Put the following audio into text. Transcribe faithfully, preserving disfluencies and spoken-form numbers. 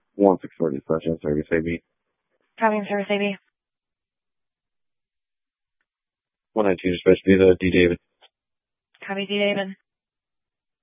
one six four dispatch on service A B. Copy on service A B. one nine two dispatch, be the D David. Copy D David.